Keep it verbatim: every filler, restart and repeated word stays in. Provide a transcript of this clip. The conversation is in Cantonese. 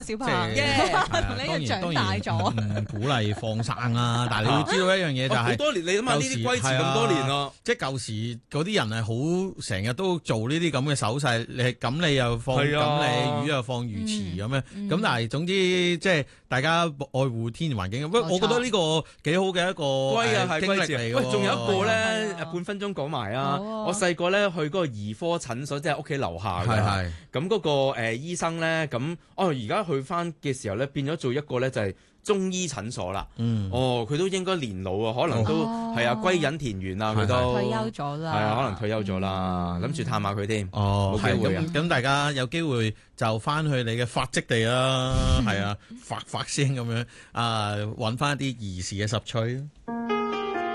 小朋友同你要長大咗， 唔鼓勵放生啦。但係你要知道一樣嘢就係好多年，你諗下呢啲龜池咁多年咯， 即係舊時嗰啲人係好成日都做呢啲咁嘅手勢，你咁你又放咁你魚又放魚池咁樣，咁但係總之即係大家愛護天然環境。喂，我覺得呢個幾好嘅一個龜啊係龜池嚟。喂，仲有一個咧，半分鐘講埋啊！我細個咧去嗰個兒科診所，即係屋企樓下嘅，咁嗰個誒醫生咧，咁哦而家去翻嘅時候咧，變咗做一個咧就係中醫診所啦。 嗯， 哦，佢都應該年老啊，可能都係啊，歸隱田園啊，佢都退休咗啦。 係啊，可能退休咗啦，諗住探下佢添。 哦， 冇機會啊！ 咁咁大家有機會就翻去你嘅發跡地啦，係啊，發發聲咁樣啊，揾翻啲兒時嘅十趣。